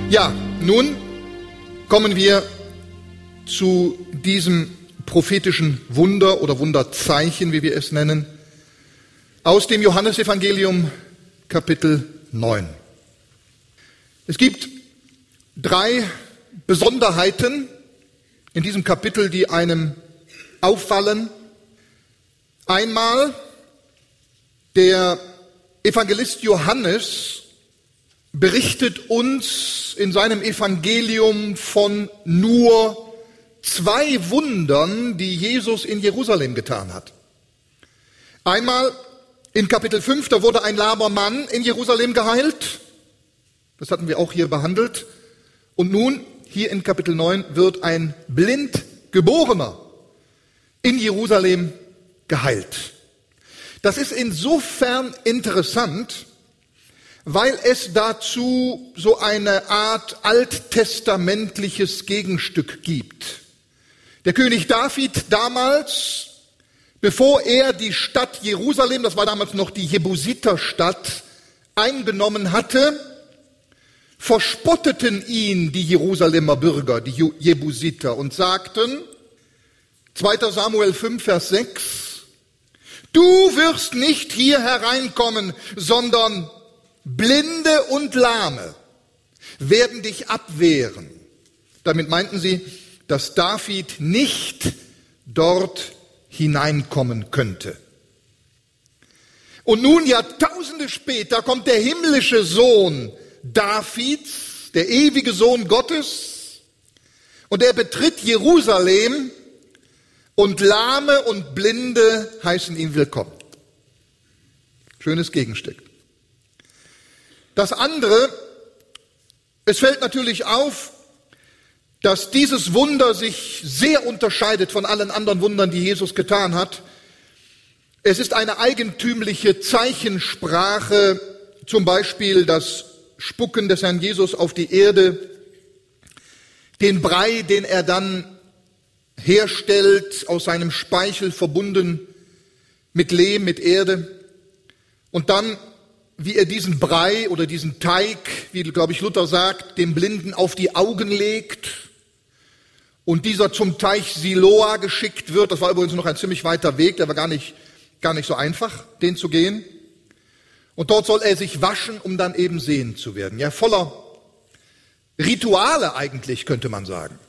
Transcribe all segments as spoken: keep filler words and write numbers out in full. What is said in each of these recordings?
Ja, nun kommen wir zu diesem prophetischen Wunder oder Wunderzeichen, wie wir es nennen, aus dem Johannesevangelium Kapitel neun. Es gibt drei Besonderheiten in diesem Kapitel, die einem auffallen. Einmal, der Evangelist Johannes berichtet uns in seinem Evangelium von nur zwei Wundern, die Jesus in Jerusalem getan hat. Einmal in Kapitel fünf, da wurde ein lahmer Mann in Jerusalem geheilt. Das hatten wir auch hier behandelt. Und nun, hier in Kapitel neun, wird ein Blindgeborener in Jerusalem geheilt. Das ist insofern interessant, weil es dazu so eine Art alttestamentliches Gegenstück gibt. Der König David damals, bevor er die Stadt Jerusalem, das war damals noch die Jebusiterstadt, eingenommen hatte, verspotteten ihn die Jerusalemer Bürger, die Jebusiter, und sagten, zweiter Samuel fünf, Vers sechs, du wirst nicht hier hereinkommen, sondern Blinde und Lahme werden dich abwehren. Damit meinten sie, dass David nicht dort hineinkommen könnte. Und nun, Jahrtausende später, kommt der himmlische Sohn Davids, der ewige Sohn Gottes, und er betritt Jerusalem, und Lahme und Blinde heißen ihn willkommen. Schönes Gegenstück. Das andere, es fällt natürlich auf, dass dieses Wunder sich sehr unterscheidet von allen anderen Wundern, die Jesus getan hat. Es ist eine eigentümliche Zeichensprache, zum Beispiel das Spucken des Herrn Jesus auf die Erde, den Brei, den er dann herstellt, aus seinem Speichel verbunden mit Lehm, mit Erde, und dann, wie er diesen Brei oder diesen Teig, wie, glaube ich, Luther sagt, dem Blinden auf die Augen legt und dieser zum Teich Siloa geschickt wird. Das war übrigens noch ein ziemlich weiter Weg, der war gar nicht, gar nicht so einfach, den zu gehen. Und dort soll er sich waschen, um dann eben sehend zu werden. Ja, voller Rituale eigentlich, könnte man sagen.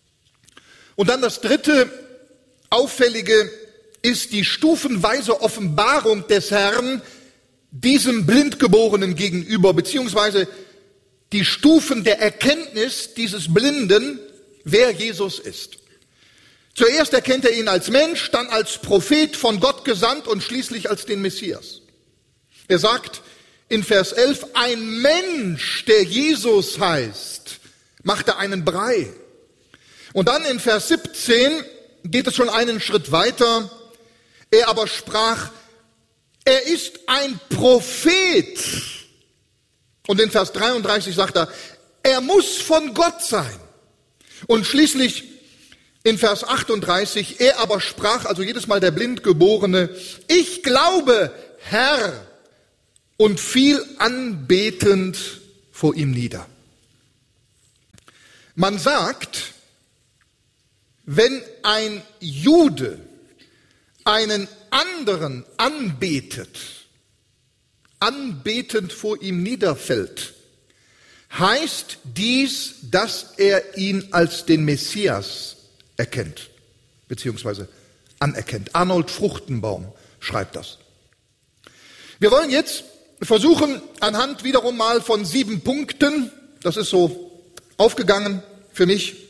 Und dann das dritte Auffällige ist die stufenweise Offenbarung des Herrn diesem Blindgeborenen gegenüber, beziehungsweise die Stufen der Erkenntnis dieses Blinden, wer Jesus ist. Zuerst erkennt er ihn als Mensch, dann als Prophet von Gott gesandt und schließlich als den Messias. Er sagt in Vers elf, ein Mensch, der Jesus heißt, machte einen Brei. Und dann in Vers siebzehn geht es schon einen Schritt weiter. Er aber sprach, er ist ein Prophet. Und in Vers dreiunddreißig sagt er, er muss von Gott sein. Und schließlich in Vers achtunddreißig, er aber sprach, also jedes Mal der Blindgeborene, ich glaube, Herr, und fiel anbetend vor ihm nieder. Man sagt, wenn ein Jude einen anderen anbetet, anbetend vor ihm niederfällt, heißt dies, dass er ihn als den Messias erkennt, beziehungsweise anerkennt. Arnold Fruchtenbaum schreibt das. Wir wollen jetzt versuchen, anhand wiederum mal von sieben Punkten, das ist so aufgegangen für mich,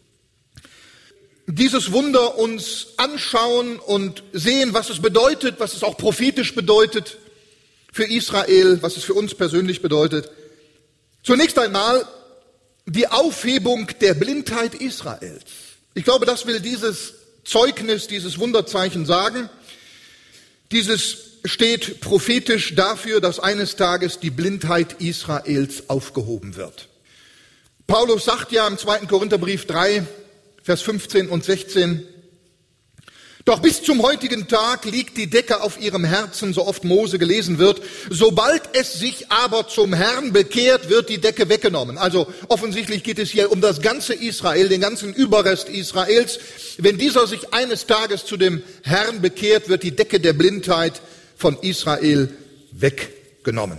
dieses Wunder uns anschauen und sehen, was es bedeutet, was es auch prophetisch bedeutet für Israel, was es für uns persönlich bedeutet. Zunächst einmal die Aufhebung der Blindheit Israels. Ich glaube, das will dieses Zeugnis, dieses Wunderzeichen sagen. Dieses steht prophetisch dafür, dass eines Tages die Blindheit Israels aufgehoben wird. Paulus sagt ja im zweiten Korintherbrief drei, Vers fünfzehn und sechzehn, Doch bis zum heutigen Tag liegt die Decke auf ihrem Herzen, so oft Mose gelesen wird. Sobald es sich aber zum Herrn bekehrt, wird die Decke weggenommen. Also offensichtlich geht es hier um das ganze Israel, den ganzen Überrest Israels. Wenn dieser sich eines Tages zu dem Herrn bekehrt, wird die Decke der Blindheit von Israel weggenommen.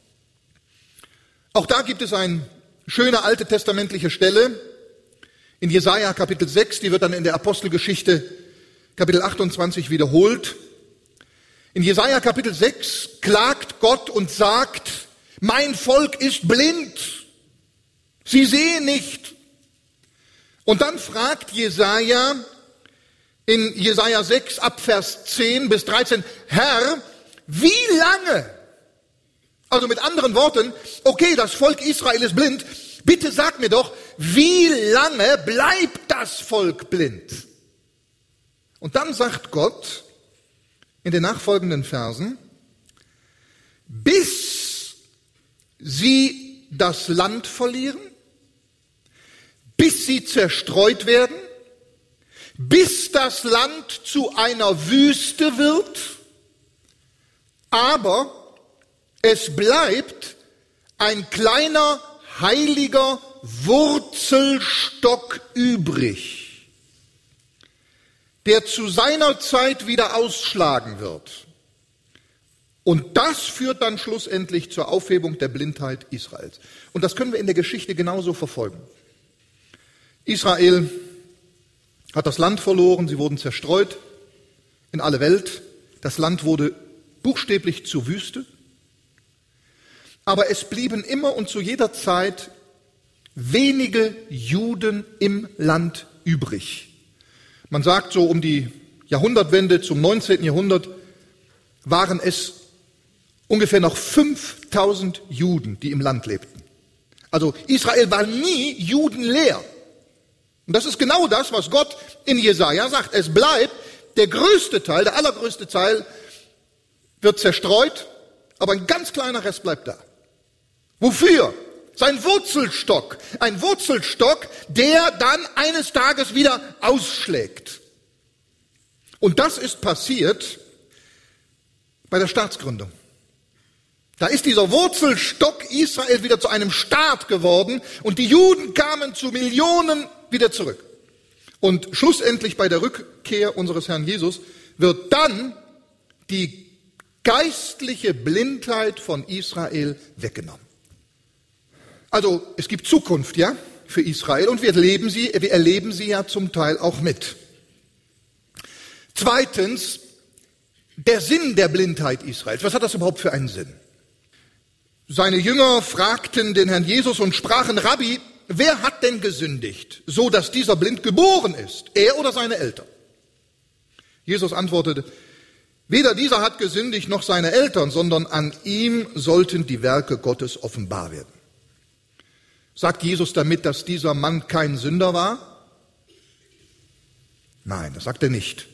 Auch da gibt es eine schöne alte testamentliche Stelle in Jesaja Kapitel sechs, die wird dann in der Apostelgeschichte Kapitel achtundzwanzig wiederholt. In Jesaja Kapitel sechs klagt Gott und sagt, mein Volk ist blind, sie sehen nicht. Und dann fragt Jesaja in Jesaja sechs ab Vers zehn bis dreizehn, Herr, wie lange? Also mit anderen Worten, okay, das Volk Israel ist blind, bitte sag mir doch, wie lange bleibt das Volk blind? Und dann sagt Gott in den nachfolgenden Versen, bis sie das Land verlieren, bis sie zerstreut werden, bis das Land zu einer Wüste wird, aber es bleibt ein kleiner heiliger Wurzelstock übrig, der zu seiner Zeit wieder ausschlagen wird. Und das führt dann schlussendlich zur Aufhebung der Blindheit Israels. Und das können wir in der Geschichte genauso verfolgen. Israel hat das Land verloren, sie wurden zerstreut in alle Welt. Das Land wurde buchstäblich zur Wüste. Aber es blieben immer und zu jeder Zeit wenige Juden im Land übrig. Man sagt, so um die Jahrhundertwende zum neunzehnten Jahrhundert waren es ungefähr noch fünftausend Juden, die im Land lebten. Also Israel war nie judenleer. Und das ist genau das, was Gott in Jesaja sagt. Es bleibt, der größte Teil, der allergrößte Teil wird zerstreut, aber ein ganz kleiner Rest bleibt da. Wofür? Sein Wurzelstock. Ein Wurzelstock, der dann eines Tages wieder ausschlägt. Und das ist passiert bei der Staatsgründung. Da ist dieser Wurzelstock Israel wieder zu einem Staat geworden und die Juden kamen zu Millionen wieder zurück. Und schlussendlich bei der Rückkehr unseres Herrn Jesus wird dann die geistliche Blindheit von Israel weggenommen. Also es gibt Zukunft, ja, für Israel und wir erleben sie, wir erleben sie ja zum Teil auch mit. Zweitens, der Sinn der Blindheit Israels. Was hat das überhaupt für einen Sinn? Seine Jünger fragten den Herrn Jesus und sprachen, Rabbi, wer hat denn gesündigt, so dass dieser blind geboren ist, er oder seine Eltern? Jesus antwortete, weder dieser hat gesündigt noch seine Eltern, sondern an ihm sollten die Werke Gottes offenbar werden. Sagt Jesus damit, dass dieser Mann kein Sünder war? Nein, das sagt er nicht.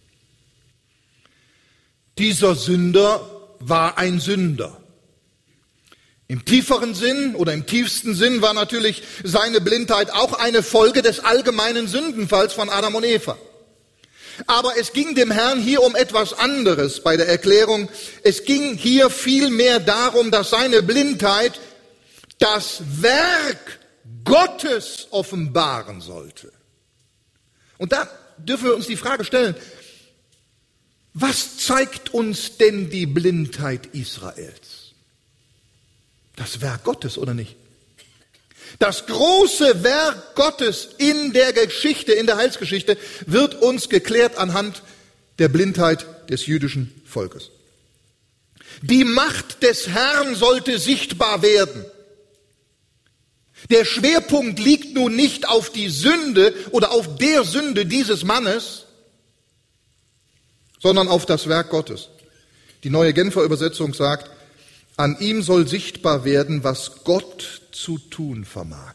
Dieser Sünder war ein Sünder. Im tieferen Sinn oder im tiefsten Sinn war natürlich seine Blindheit auch eine Folge des allgemeinen Sündenfalls von Adam und Eva. Aber es ging dem Herrn hier um etwas anderes bei der Erklärung. Es ging hier vielmehr darum, dass seine Blindheit das Werk Gottes offenbaren sollte. Und da dürfen wir uns die Frage stellen, was zeigt uns denn die Blindheit Israels? Das Werk Gottes, oder nicht? Das große Werk Gottes in der Geschichte, in der Heilsgeschichte, wird uns geklärt anhand der Blindheit des jüdischen Volkes. Die Macht des Herrn sollte sichtbar werden. Der Schwerpunkt liegt nun nicht auf die Sünde oder auf der Sünde dieses Mannes, sondern auf das Werk Gottes. Die Neue Genfer Übersetzung sagt, an ihm soll sichtbar werden, was Gott zu tun vermag.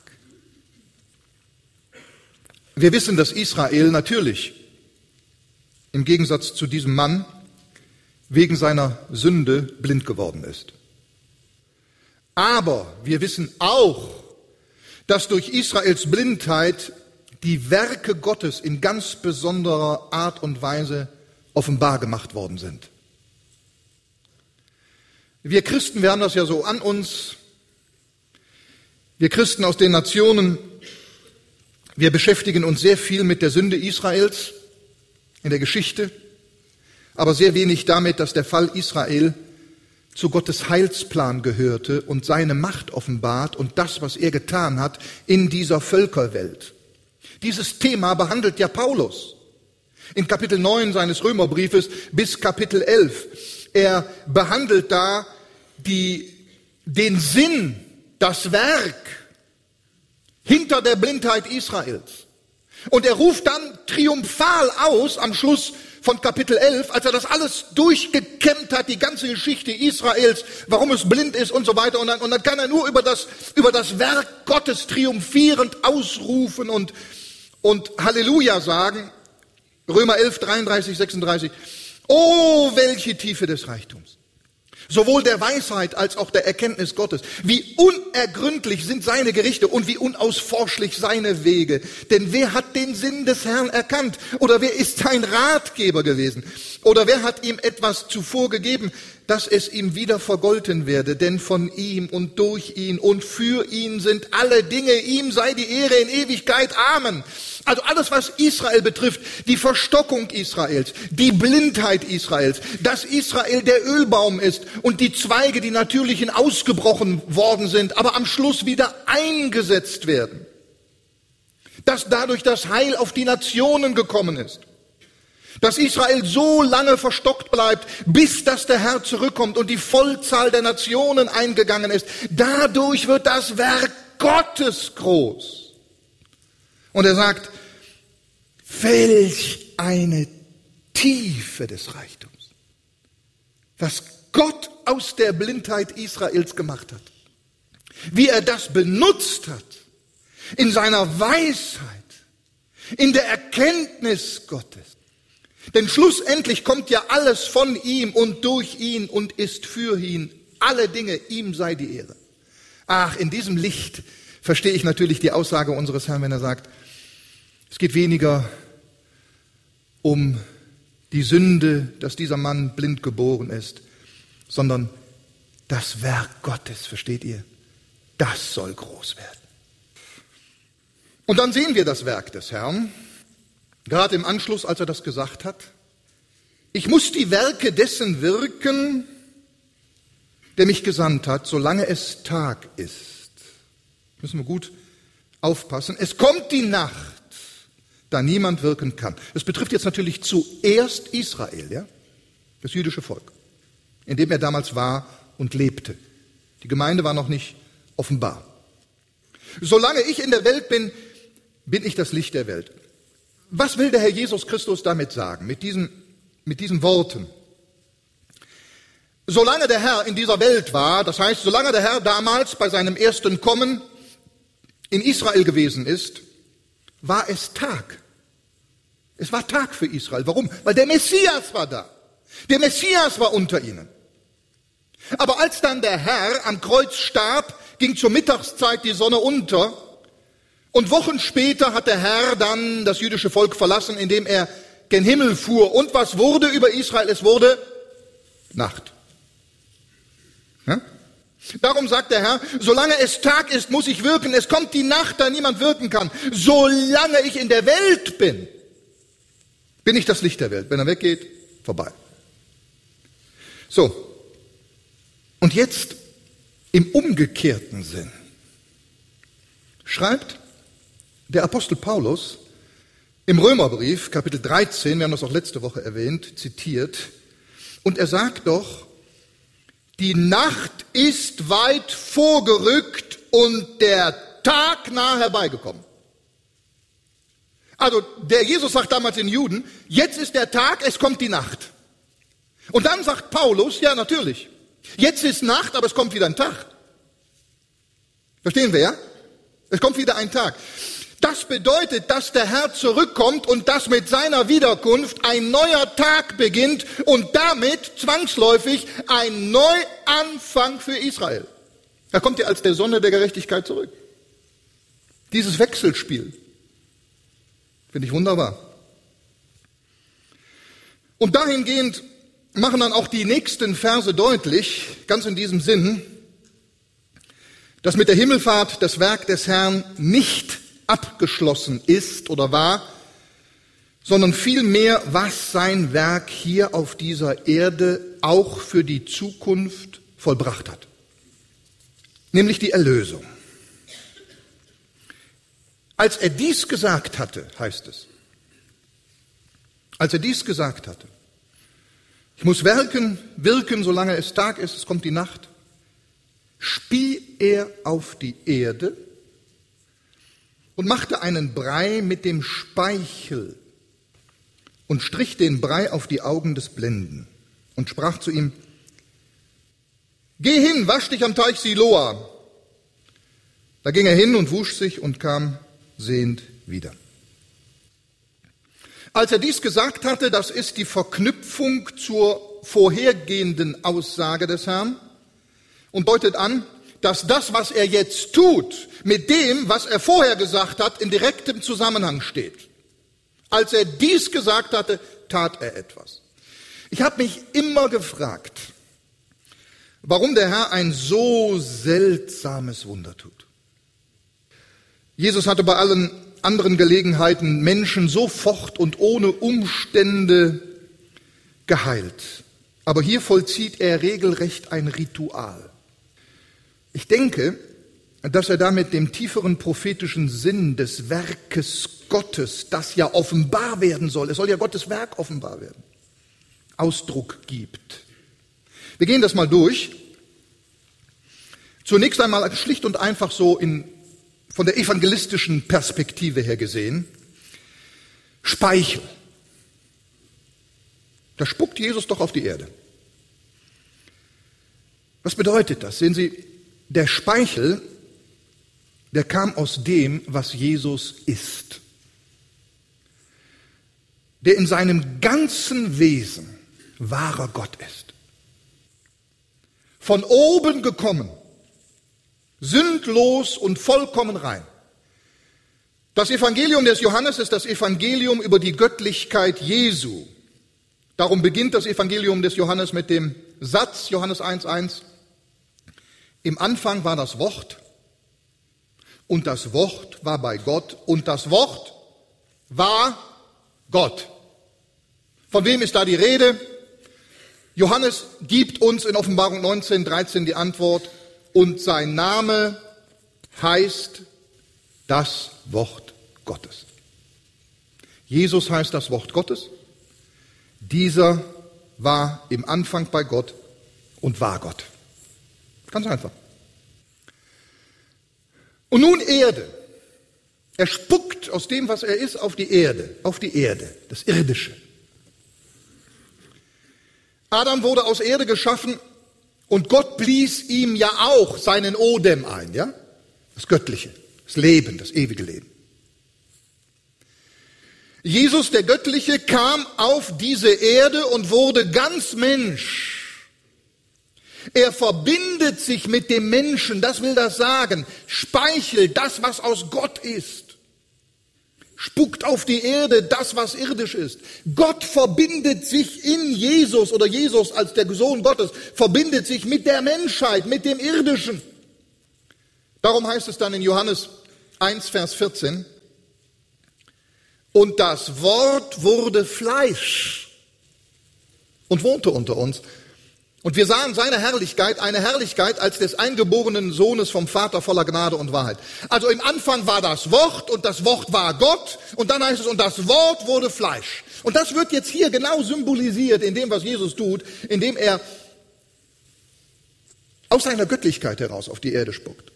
Wir wissen, dass Israel natürlich im Gegensatz zu diesem Mann wegen seiner Sünde blind geworden ist. Aber wir wissen auch, dass durch Israels Blindheit die Werke Gottes in ganz besonderer Art und Weise offenbar gemacht worden sind. Wir Christen, wir haben das ja so an uns. Wir Christen aus den Nationen, wir beschäftigen uns sehr viel mit der Sünde Israels in der Geschichte, aber sehr wenig damit, dass der Fall Israel zu Gottes Heilsplan gehörte und seine Macht offenbart und das, was er getan hat in dieser Völkerwelt. Dieses Thema behandelt ja Paulus in Kapitel neun seines Römerbriefes bis Kapitel elf. Er behandelt da die, den Sinn, das Werk hinter der Blindheit Israels. Und er ruft dann triumphal aus am Schluss von Kapitel elf, als er das alles durchgekämmt hat, die ganze Geschichte Israels, warum es blind ist und so weiter. Und dann, und dann kann er nur über das, über das Werk Gottes triumphierend ausrufen und, und Halleluja sagen. Römer elf, dreiunddreißig, sechsunddreißig. Oh, welche Tiefe des Reichtums! Sowohl der Weisheit als auch der Erkenntnis Gottes. Wie unergründlich sind seine Gerichte und wie unausforschlich seine Wege. Denn wer hat den Sinn des Herrn erkannt? Oder wer ist sein Ratgeber gewesen? Oder wer hat ihm etwas zuvor gegeben, dass es ihm wieder vergolten werde? Denn von ihm und durch ihn und für ihn sind alle Dinge. Ihm sei die Ehre in Ewigkeit. Amen. Also alles, was Israel betrifft, die Verstockung Israels, die Blindheit Israels, dass Israel der Ölbaum ist und die Zweige, die natürlichen, ausgebrochen worden sind, aber am Schluss wieder eingesetzt werden. Dass dadurch das Heil auf die Nationen gekommen ist. Dass Israel so lange verstockt bleibt, bis dass der Herr zurückkommt und die Vollzahl der Nationen eingegangen ist. Dadurch wird das Werk Gottes groß. Und er sagt, welch eine Tiefe des Reichtums, was Gott aus der Blindheit Israels gemacht hat, wie er das benutzt hat in seiner Weisheit, in der Erkenntnis Gottes. Denn schlussendlich kommt ja alles von ihm und durch ihn und ist für ihn. Alle Dinge, ihm sei die Ehre. Ach, in diesem Licht verstehe ich natürlich die Aussage unseres Herrn, wenn er sagt, es geht weniger um die Sünde, dass dieser Mann blind geboren ist, sondern das Werk Gottes, versteht ihr? Das soll groß werden. Und dann sehen wir das Werk des Herrn, gerade im Anschluss, als er das gesagt hat. Ich muss die Werke dessen wirken, der mich gesandt hat, solange es Tag ist. Müssen wir gut aufpassen. Es kommt die Nacht, da niemand wirken kann. Das betrifft jetzt natürlich zuerst Israel, ja, das jüdische Volk, in dem er damals war und lebte. Die Gemeinde war noch nicht offenbar. Solange ich in der Welt bin, bin ich das Licht der Welt. Was will der Herr Jesus Christus damit sagen, mit diesen, mit diesen Worten? Solange der Herr in dieser Welt war, das heißt, solange der Herr damals bei seinem ersten Kommen in Israel gewesen ist, war es Tag. Es war Tag für Israel. Warum? Weil der Messias war da. Der Messias war unter ihnen. Aber als dann der Herr am Kreuz starb, ging zur Mittagszeit die Sonne unter und Wochen später hat der Herr dann das jüdische Volk verlassen, indem er gen Himmel fuhr. Und was wurde über Israel? Es wurde Nacht. Ja? Darum sagt der Herr, solange es Tag ist, muss ich wirken. Es kommt die Nacht, da niemand wirken kann. Solange ich in der Welt bin, bin ich das Licht der Welt. Wenn er weggeht, vorbei. So. Und jetzt im umgekehrten Sinn schreibt der Apostel Paulus im Römerbrief, Kapitel dreizehn, wir haben das auch letzte Woche erwähnt, zitiert, und er sagt doch, die Nacht ist weit vorgerückt und der Tag nahe herbeigekommen. Also der Jesus sagt damals den Juden, jetzt ist der Tag, es kommt die Nacht. Und dann sagt Paulus, ja natürlich, jetzt ist Nacht, aber es kommt wieder ein Tag. Verstehen wir, ja? Es kommt wieder ein Tag. Das bedeutet, dass der Herr zurückkommt und dass mit seiner Wiederkunft ein neuer Tag beginnt und damit zwangsläufig ein Neuanfang für Israel. Da kommt er als der Sonne der Gerechtigkeit zurück. Dieses Wechselspiel Finde ich wunderbar. Und dahingehend machen dann auch die nächsten Verse deutlich, ganz in diesem Sinn, dass mit der Himmelfahrt das Werk des Herrn nicht abgeschlossen ist oder war, sondern vielmehr, was sein Werk hier auf dieser Erde auch für die Zukunft vollbracht hat. Nämlich die Erlösung. Als er dies gesagt hatte, heißt es, als er dies gesagt hatte, ich muss wirken, wirken, solange es Tag ist, es kommt die Nacht, spie er auf die Erde und machte einen Brei mit dem Speichel und strich den Brei auf die Augen des Blinden und sprach zu ihm, geh hin, wasch dich am Teich Siloa. Da ging er hin und wusch sich und kam sehend wieder. Als er dies gesagt hatte, das ist die Verknüpfung zur vorhergehenden Aussage des Herrn und deutet an, dass das, was er jetzt tut, mit dem, was er vorher gesagt hat, in direktem Zusammenhang steht. Als er dies gesagt hatte, tat er etwas. Ich habe mich immer gefragt, warum der Herr ein so seltsames Wunder tut. Jesus hatte bei allen anderen Gelegenheiten Menschen sofort und ohne Umstände geheilt. Aber hier vollzieht er regelrecht ein Ritual. Ich denke, dass er damit dem tieferen prophetischen Sinn des Werkes Gottes, das ja offenbar werden soll, es soll ja Gottes Werk offenbar werden, Ausdruck gibt. Wir gehen das mal durch. Zunächst einmal schlicht und einfach so in, von der evangelistischen Perspektive her gesehen. Speichel. Da spuckt Jesus doch auf die Erde. Was bedeutet das? Sehen Sie, der Speichel, der kam aus dem, was Jesus ist. Der in seinem ganzen Wesen wahrer Gott ist. Von oben gekommen, sündlos und vollkommen rein. Das Evangelium des Johannes ist das Evangelium über die Göttlichkeit Jesu. Darum beginnt das Evangelium des Johannes mit dem Satz, Johannes eins eins, im Anfang war das Wort und das Wort war bei Gott und das Wort war Gott. Von wem ist da die Rede? Johannes gibt uns in Offenbarung neunzehn dreizehn die Antwort, und sein Name heißt das Wort Gottes. Jesus heißt das Wort Gottes. Dieser war im Anfang bei Gott und war Gott. Ganz einfach. Und nun Erde. Er spuckt aus dem, was er ist, auf die Erde, auf die Erde, das Irdische. Adam wurde aus Erde geschaffen und Gott blies ihm ja auch seinen Odem ein, ja? Das Göttliche, das Leben, das ewige Leben. Jesus, der Göttliche, kam auf diese Erde und wurde ganz Mensch. Er verbindet sich mit dem Menschen, das will das sagen. Speichel, das, was aus Gott ist. Spuckt auf die Erde, das, was irdisch ist. Gott verbindet sich in Jesus, oder Jesus als der Sohn Gottes, verbindet sich mit der Menschheit, mit dem Irdischen. Darum heißt es dann in Johannes eins, Vers vierzehn, und das Wort wurde Fleisch und wohnte unter uns. Und wir sahen seine Herrlichkeit, eine Herrlichkeit als des eingeborenen Sohnes vom Vater voller Gnade und Wahrheit. Also im Anfang war das Wort und das Wort war Gott und dann heißt es, und das Wort wurde Fleisch. Und das wird jetzt hier genau symbolisiert in dem, was Jesus tut, indem er aus seiner Göttlichkeit heraus auf die Erde spuckt.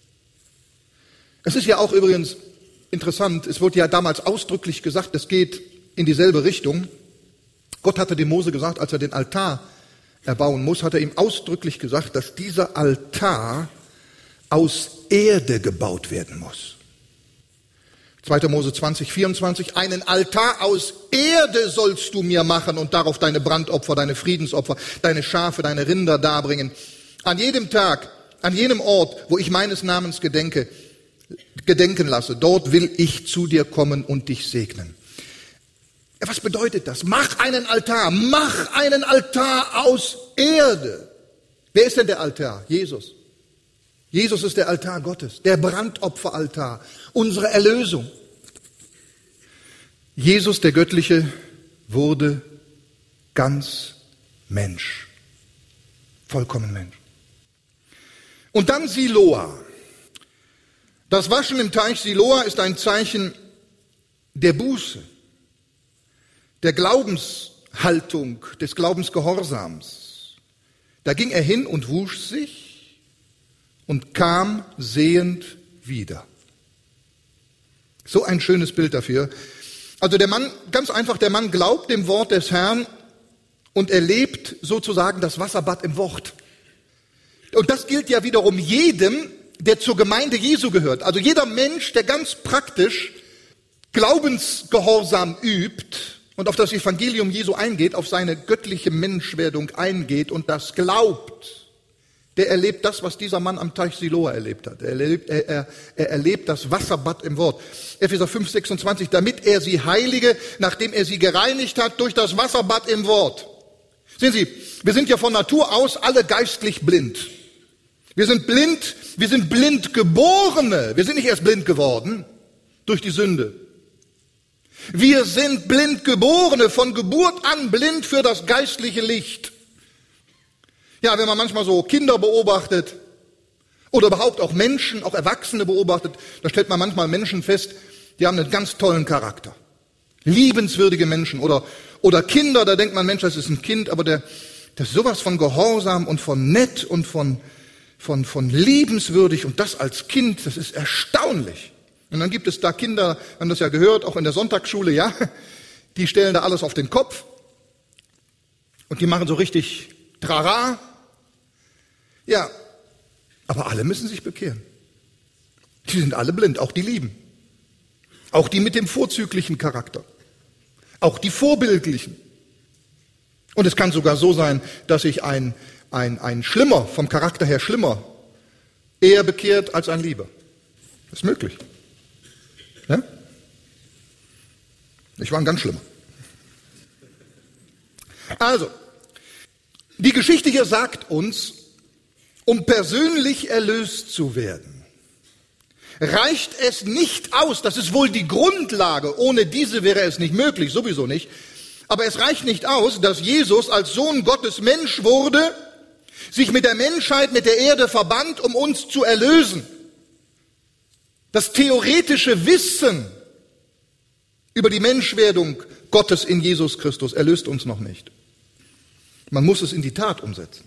Es ist ja auch übrigens interessant, es wurde ja damals ausdrücklich gesagt, es geht in dieselbe Richtung. Gott hatte dem Mose gesagt, als er den Altar erbauen muss, hat er ihm ausdrücklich gesagt, dass dieser Altar aus Erde gebaut werden muss. zweiter Mose zwanzig, vierundzwanzig, einen Altar aus Erde sollst du mir machen und darauf deine Brandopfer, deine Friedensopfer, deine Schafe, deine Rinder darbringen. An jedem Tag, an jenem Ort, wo ich meines Namens gedenke, gedenken lasse. Dort will ich zu dir kommen und dich segnen. Was bedeutet das? Mach einen Altar, mach einen Altar aus Erde. Wer ist denn der Altar? Jesus. Jesus ist der Altar Gottes, der Brandopferaltar, unsere Erlösung. Jesus, der Göttliche, wurde ganz Mensch, vollkommen Mensch. Und dann Siloa. Das Waschen im Teich Siloa ist ein Zeichen der Buße, der Glaubenshaltung, des Glaubensgehorsams. Da ging er hin und wusch sich und kam sehend wieder. So ein schönes Bild dafür. Also der Mann, ganz einfach, der Mann glaubt dem Wort des Herrn und erlebt sozusagen das Wasserbad im Wort. Und das gilt ja wiederum jedem, der zur Gemeinde Jesu gehört. Also jeder Mensch, der ganz praktisch Glaubensgehorsam übt und auf das Evangelium Jesu eingeht, auf seine göttliche Menschwerdung eingeht und das glaubt, der erlebt das, was dieser Mann am Teich Siloa erlebt hat. Er erlebt, er, er, er erlebt das Wasserbad im Wort. Epheser fünf, sechsundzwanzig, damit er sie heilige, nachdem er sie gereinigt hat, durch das Wasserbad im Wort. Sehen Sie, wir sind ja von Natur aus alle geistlich blind. Wir sind blind, wir sind blind Geborene. Wir sind nicht erst blind geworden durch die Sünde. Wir sind blind Geborene, von Geburt an blind für das geistliche Licht. Ja, wenn man manchmal so Kinder beobachtet oder überhaupt auch Menschen, auch Erwachsene beobachtet, da stellt man manchmal Menschen fest, die haben einen ganz tollen Charakter. Liebenswürdige Menschen oder, oder Kinder, da denkt man, Mensch, das ist ein Kind, aber der, das ist sowas von Gehorsam und von nett und von, von, von liebenswürdig und das als Kind, das ist erstaunlich. Und dann gibt es da Kinder, wir haben das ja gehört, auch in der Sonntagsschule, ja, die stellen da alles auf den Kopf und die machen so richtig Trara. Ja, aber alle müssen sich bekehren. Die sind alle blind, auch die Lieben. Auch die mit dem vorzüglichen Charakter. Auch die vorbildlichen. Und es kann sogar so sein, dass sich ein, ein, ein Schlimmer, vom Charakter her Schlimmer, eher bekehrt als ein Lieber. Das ist möglich. Ja? Ich war ein ganz Schlimmer. Also, die Geschichte hier sagt uns, um persönlich erlöst zu werden, reicht es nicht aus, das ist wohl die Grundlage, ohne diese wäre es nicht möglich, sowieso nicht, aber es reicht nicht aus, dass Jesus als Sohn Gottes Mensch wurde, sich mit der Menschheit, mit der Erde verband, um uns zu erlösen. Das theoretische Wissen über die Menschwerdung Gottes in Jesus Christus erlöst uns noch nicht. Man muss es in die Tat umsetzen.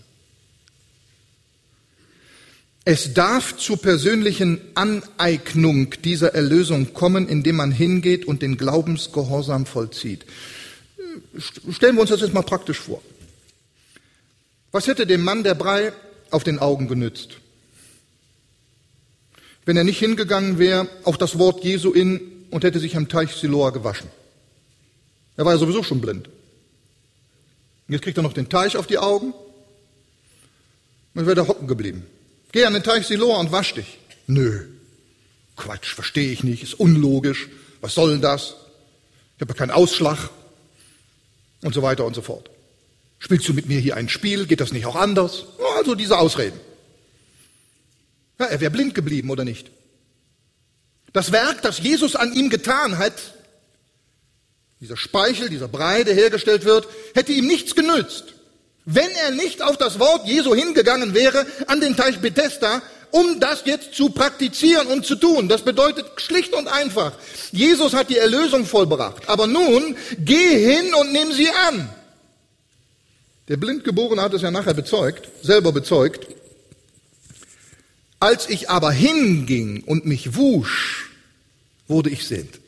Es darf zur persönlichen Aneignung dieser Erlösung kommen, indem man hingeht und den Glaubensgehorsam vollzieht. Stellen wir uns das jetzt mal praktisch vor. Was hätte dem Mann der Brei auf den Augen genützt, wenn er nicht hingegangen wäre auf das Wort Jesu in und hätte sich am Teich Siloa gewaschen? Er war ja sowieso schon blind. Jetzt kriegt er noch den Teich auf die Augen und wäre da hocken geblieben. Geh an den Teich Siloa und wasch dich. Nö, Quatsch, verstehe ich nicht, ist unlogisch, was soll denn das? Ich habe ja keinen Ausschlag und so weiter und so fort. Spielst du mit mir hier ein Spiel, geht das nicht auch anders? Also diese Ausreden. Ja, er wäre blind geblieben, oder nicht? Das Werk, das Jesus an ihm getan hat, dieser Speichel, dieser Brei, der hergestellt wird, hätte ihm nichts genützt, wenn er nicht auf das Wort Jesu hingegangen wäre an den Teich Bethesda, um das jetzt zu praktizieren und zu tun. Das bedeutet schlicht und einfach, Jesus hat die Erlösung vollbracht. Aber nun, geh hin und nimm sie an. Der Blindgeborene hat es ja nachher bezeugt, selber bezeugt. Als ich aber hinging und mich wusch, wurde ich sehend.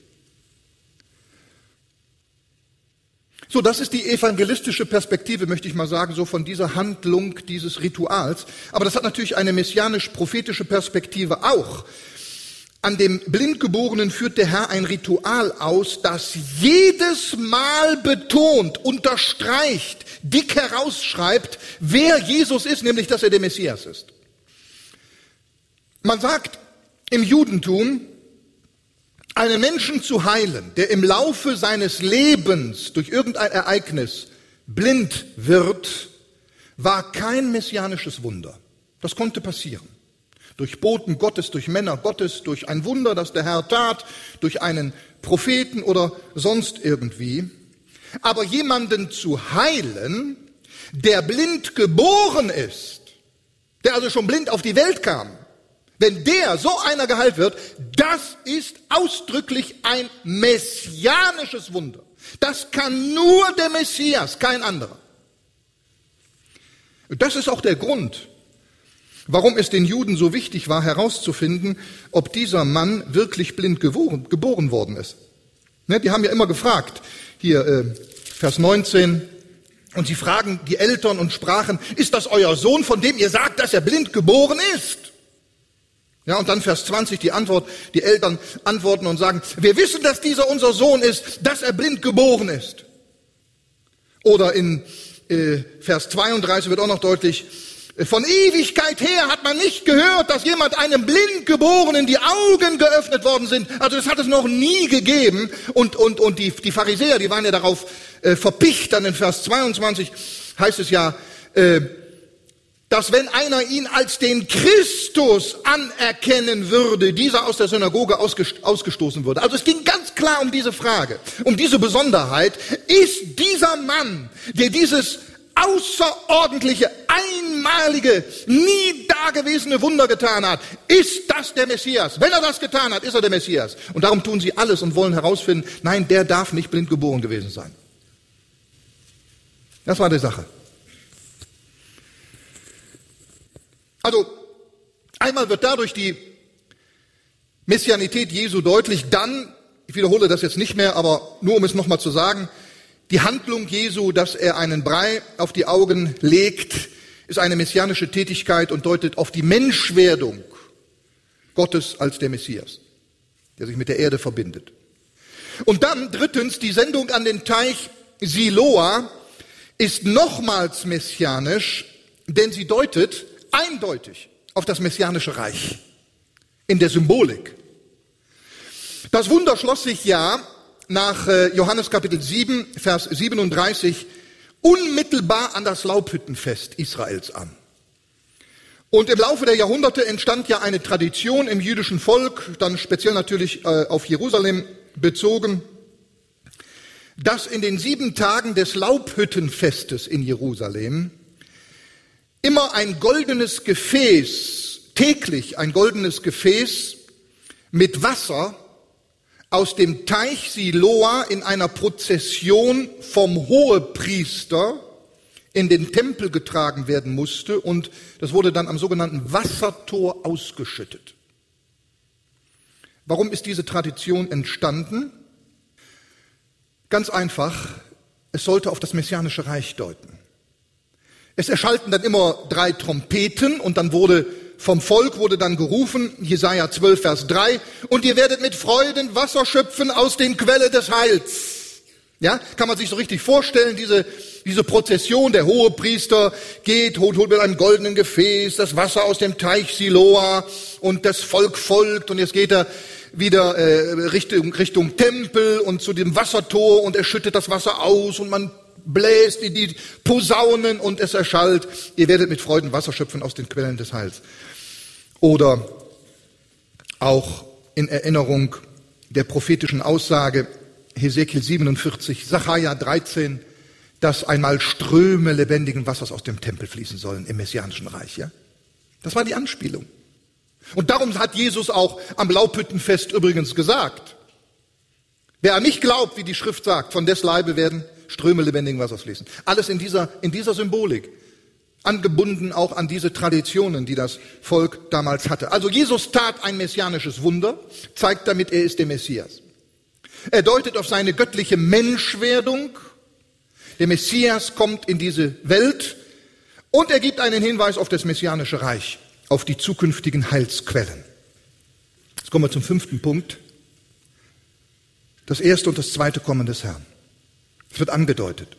So, das ist die evangelistische Perspektive, möchte ich mal sagen, so von dieser Handlung, dieses Rituals. Aber das hat natürlich eine messianisch-prophetische Perspektive auch. An dem Blindgeborenen führt der Herr ein Ritual aus, das jedes Mal betont, unterstreicht, dick herausschreibt, wer Jesus ist, nämlich dass er der Messias ist. Man sagt, im Judentum, einen Menschen zu heilen, der im Laufe seines Lebens durch irgendein Ereignis blind wird, war kein messianisches Wunder. Das konnte passieren. Durch Boten Gottes, durch Männer Gottes, durch ein Wunder, das der Herr tat, durch einen Propheten oder sonst irgendwie. Aber jemanden zu heilen, der blind geboren ist, der also schon blind auf die Welt kam, wenn der, so einer geheilt wird, das ist ausdrücklich ein messianisches Wunder. Das kann nur der Messias, kein anderer. Und das ist auch der Grund, warum es den Juden so wichtig war, herauszufinden, ob dieser Mann wirklich blind geboren, geboren worden ist. Ne, die haben ja immer gefragt, hier äh, Vers neunzehn, und sie fragen die Eltern und sprachen, ist das euer Sohn, von dem ihr sagt, dass er blind geboren ist? Ja, und dann Vers zwanzig, die Antwort, die Eltern antworten und sagen, wir wissen, dass dieser unser Sohn ist, dass er blind geboren ist. Oder in äh, Vers zweiunddreißig wird auch noch deutlich, von Ewigkeit her hat man nicht gehört, dass jemand einem Blindgeborenen die Augen geöffnet worden sind. Also das hat es noch nie gegeben. Und, und, und die, die Pharisäer, die waren ja darauf äh, verpicht. Dann in Vers zweiundzwanzig heißt es ja, äh, dass wenn einer ihn als den Christus anerkennen würde, dieser aus der Synagoge ausgestoßen würde. Also es ging ganz klar um diese Frage, um diese Besonderheit. Ist dieser Mann, der dieses außerordentliche, einmalige, nie dagewesene Wunder getan hat, ist das der Messias? Wenn er das getan hat, ist er der Messias. Und darum tun sie alles und wollen herausfinden, nein, der darf nicht blind geboren gewesen sein. Das war die Sache. Also, einmal wird dadurch die Messianität Jesu deutlich, dann, ich wiederhole das jetzt nicht mehr, aber nur um es nochmal zu sagen, die Handlung Jesu, dass er einen Brei auf die Augen legt, ist eine messianische Tätigkeit und deutet auf die Menschwerdung Gottes als der Messias, der sich mit der Erde verbindet. Und dann drittens, die Sendung an den Teich Siloa ist nochmals messianisch, denn sie deutet eindeutig auf das messianische Reich in der Symbolik. Das Wunder schloss sich ja nach Johannes Kapitel sieben, Vers siebenunddreißig, unmittelbar an das Laubhüttenfest Israels an. Und im Laufe der Jahrhunderte entstand ja eine Tradition im jüdischen Volk, dann speziell natürlich auf Jerusalem bezogen, dass in den sieben Tagen des Laubhüttenfestes in Jerusalem immer ein goldenes Gefäß, täglich ein goldenes Gefäß mit Wasser aus dem Teich Siloa in einer Prozession vom Hohepriester in den Tempel getragen werden musste und das wurde dann am sogenannten Wassertor ausgeschüttet. Warum ist diese Tradition entstanden? Ganz einfach, es sollte auf das messianische Reich deuten. Es erschallten dann immer drei Trompeten und dann wurde vom Volk wurde dann gerufen, Jesaja zwölf, Vers drei, und ihr werdet mit Freuden Wasser schöpfen aus den Quelle des Heils. Ja, kann man sich so richtig vorstellen, diese, diese Prozession, der Hohepriester geht, holt, holt mit einem goldenen Gefäß das Wasser aus dem Teich Siloa und das Volk folgt und jetzt geht er wieder äh, Richtung, Richtung Tempel und zu dem Wassertor und er schüttet das Wasser aus und man bläst in die Posaunen und es erschallt, ihr werdet mit Freuden Wasser schöpfen aus den Quellen des Heils. Oder auch in Erinnerung der prophetischen Aussage Hesekiel siebenundvierzig, Sacharja dreizehn, dass einmal Ströme lebendigen Wassers aus dem Tempel fließen sollen im messianischen Reich. Ja? Das war die Anspielung. Und darum hat Jesus auch am Laubhüttenfest übrigens gesagt, wer an mich glaubt, wie die Schrift sagt, von des Leibe werden Ströme lebendigen Wassers fließen. Alles in dieser, in dieser Symbolik. Angebunden auch an diese Traditionen, die das Volk damals hatte. Also Jesus tat ein messianisches Wunder, zeigt damit, er ist der Messias. Er deutet auf seine göttliche Menschwerdung. Der Messias kommt in diese Welt und er gibt einen Hinweis auf das messianische Reich, auf die zukünftigen Heilsquellen. Jetzt kommen wir zum fünften Punkt. Das erste und das zweite Kommen des Herrn. Es wird angedeutet.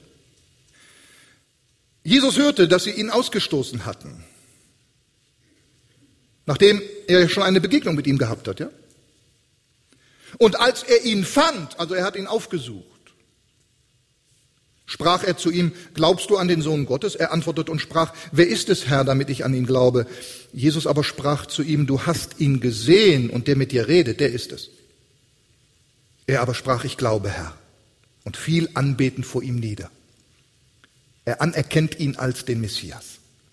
Jesus hörte, dass sie ihn ausgestoßen hatten. nachdem er schon eine Begegnung mit ihm gehabt hat, ja? Und als er ihn fand, also er hat ihn aufgesucht, sprach er zu ihm, glaubst du an den Sohn Gottes? Er antwortete und sprach, wer ist es, Herr, damit ich an ihn glaube? Jesus aber sprach zu ihm, du hast ihn gesehen und der mit dir redet, der ist es. Er aber sprach, ich glaube, Herr, und fiel anbetend vor ihm nieder. Er anerkennt ihn als den Messias.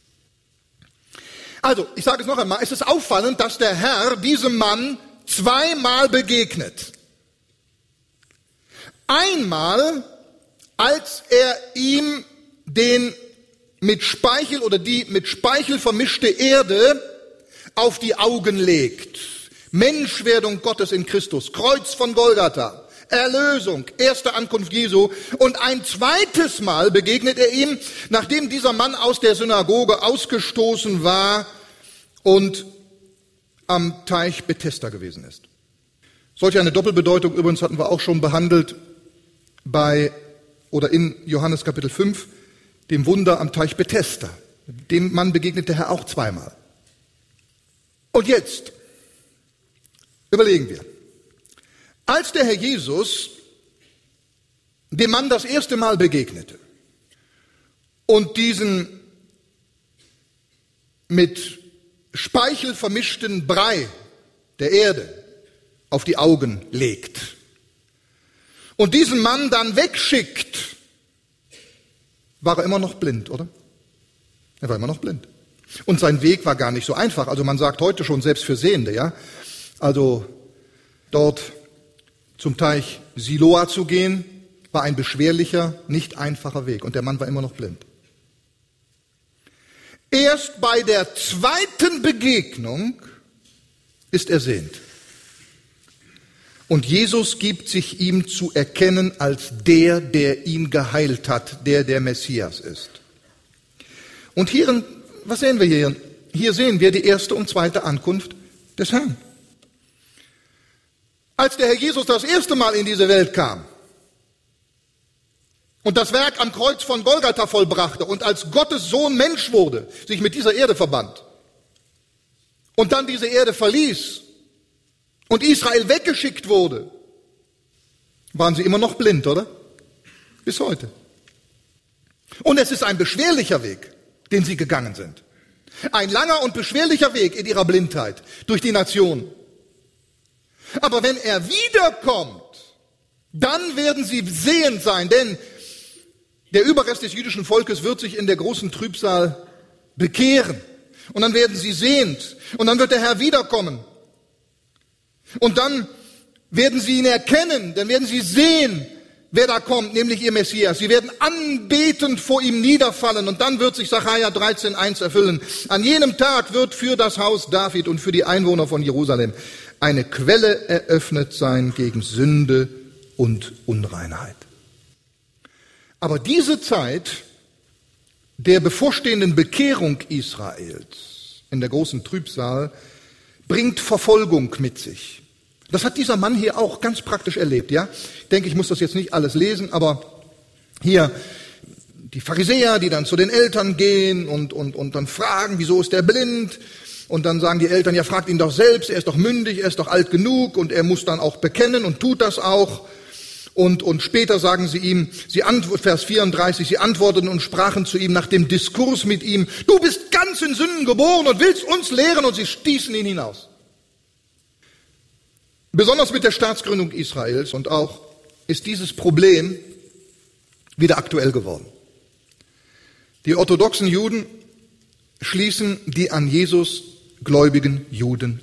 Also, ich sage es noch einmal, es ist auffallend, dass der Herr diesem Mann zweimal begegnet. Einmal, als er ihm den mit Speichel oder die mit Speichel vermischte Erde auf die Augen legt. Menschwerdung Gottes in Christus, Kreuz von Golgatha, Erlösung, erste Ankunft Jesu. Und ein zweites Mal begegnet er ihm, nachdem dieser Mann aus der Synagoge ausgestoßen war und am Teich Bethesda gewesen ist. Solch eine Doppelbedeutung übrigens hatten wir auch schon behandelt bei oder in Johannes Kapitel fünf, dem Wunder am Teich Bethesda. Dem Mann begegnet der Herr auch zweimal. Und jetzt überlegen wir. Als der Herr Jesus dem Mann das erste Mal begegnete und diesen mit Speichel vermischten Brei der Erde auf die Augen legt und diesen Mann dann wegschickt, war er immer noch blind, oder? Er war immer noch blind. Und sein Weg war gar nicht so einfach. Also man sagt heute schon, selbst für Sehende, ja. Also dort zum Teich Siloa zu gehen, war ein beschwerlicher, nicht einfacher Weg. Und der Mann war immer noch blind. Erst bei der zweiten Begegnung ist er sehend. Und Jesus gibt sich ihm zu erkennen als der, der ihn geheilt hat, der der Messias ist. Und hier, was sehen wir hier? Hier sehen wir die erste und zweite Ankunft des Herrn. Als der Herr Jesus das erste Mal in diese Welt kam und das Werk am Kreuz von Golgatha vollbrachte und als Gottes Sohn Mensch wurde, sich mit dieser Erde verband und dann diese Erde verließ und Israel weggeschickt wurde, waren sie immer noch blind, oder? Bis heute. Und es ist ein beschwerlicher Weg, den sie gegangen sind. Ein langer und beschwerlicher Weg in ihrer Blindheit durch die Nation. Aber wenn er wiederkommt, dann werden sie sehend sein, denn der Überrest des jüdischen Volkes wird sich in der großen Trübsal bekehren. Und dann werden sie sehend. Und dann wird der Herr wiederkommen. Und dann werden sie ihn erkennen, dann werden sie sehen, wer da kommt, nämlich ihr Messias. Sie werden anbetend vor ihm niederfallen und dann wird sich Sacharja dreizehn eins erfüllen. An jenem Tag wird für das Haus David und für die Einwohner von Jerusalem eine Quelle eröffnet sein gegen Sünde und Unreinheit. Aber diese Zeit der bevorstehenden Bekehrung Israels in der großen Trübsal bringt Verfolgung mit sich. Das hat dieser Mann hier auch ganz praktisch erlebt, ja? Ich denke, ich muss das jetzt nicht alles lesen, aber hier die Pharisäer, die dann zu den Eltern gehen und, und, und dann fragen, wieso ist der blind? Und dann sagen die Eltern, ja, fragt ihn doch selbst, er ist doch mündig, er ist doch alt genug und er muss dann auch bekennen und tut das auch. Und, und später sagen sie ihm, sie antw- Vers vierunddreißig, sie antworteten und sprachen zu ihm nach dem Diskurs mit ihm, du bist ganz in Sünden geboren und willst uns lehren, und sie stießen ihn hinaus. Besonders mit der Staatsgründung Israels und auch ist dieses Problem wieder aktuell geworden. Die orthodoxen Juden schließen die an Jesus gläubigen Juden